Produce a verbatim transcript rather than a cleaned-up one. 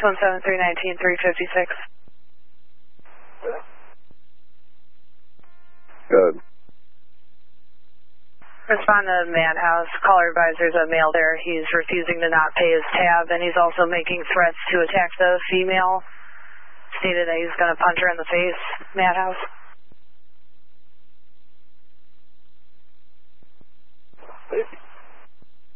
one seven three one nine three five six. Good. Respond to Madhouse. Caller advisor's a male there. He's refusing to not pay his tab, and he's also making threats to attack the female. Stated that he's going to punch her in the face. Madhouse. Hey.